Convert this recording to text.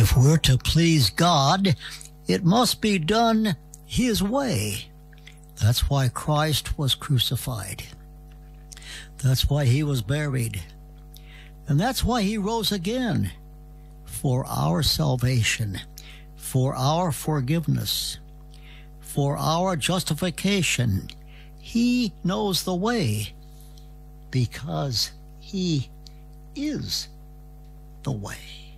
If we're to please God, it must be done His way. That's why Christ was crucified. That's why He was buried. And that's why He rose again, for our salvation, for our forgiveness, for our justification. He knows the way because He is the way.